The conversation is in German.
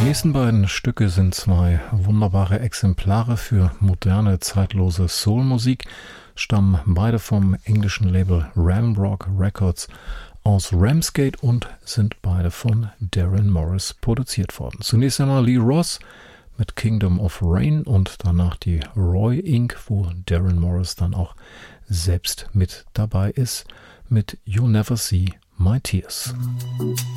nächsten beiden Stücke sind zwei wunderbare Exemplare für moderne, zeitlose Soulmusik, stammen beide vom englischen Label Ramrock Records aus Ramsgate und sind beide von Darren Morris produziert worden. Zunächst einmal Lee Ross mit Kingdom of Rain und danach die Roy Inc., wo Darren Morris dann auch selbst mit dabei ist, mit You'll Never See My Tears.